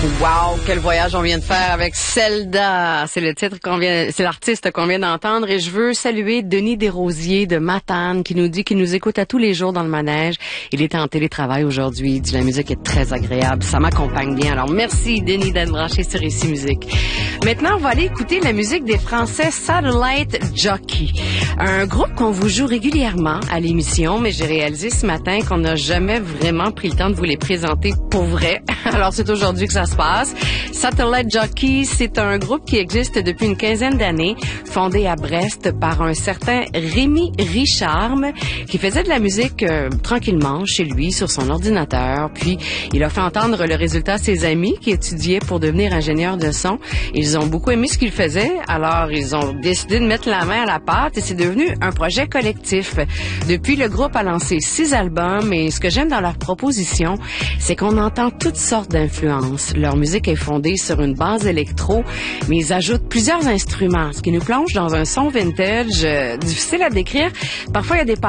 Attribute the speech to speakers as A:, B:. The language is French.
A: Wow, quel voyage on vient de faire avec Zelda. C'est le titre c'est l'artiste qu'on vient d'entendre et je veux saluer Denis Desrosiers de Matane qui nous dit qu'il nous écoute à tous les jours dans le manège. Il est en télétravail aujourd'hui. Il dit la musique est très agréable. Ça m'accompagne bien. Alors merci Denis d'être branché sur Ici Musique. Maintenant, on va aller écouter la musique des Français Satellite Jockey. Un groupe qu'on vous joue régulièrement à l'émission, mais j'ai réalisé ce matin qu'on n'a jamais vraiment pris le temps de vous les présenter pour vrai. Alors c'est aujourd'hui que ça se passe. Satellite Jockey, c'est un groupe qui existe depuis une quinzaine d'années, fondé à Brest par un certain Rémi Richarme, qui faisait de la musique tranquillement chez lui sur son ordinateur. Puis il a fait entendre le résultat à ses amis qui étudiaient pour devenir ingénieurs de son. Ils ont beaucoup aimé ce qu'il faisait, alors ils ont décidé de mettre la main à la pâte et c'est devenu un projet collectif. Depuis, le groupe a lancé 6 albums et ce que j'aime dans leur proposition, c'est qu'on entend toutes sortes d'influences. Leur musique est fondée sur une base électro, mais ils ajoutent plusieurs instruments, ce qui nous plonge dans un son vintage difficile à décrire. Parfois, il y a des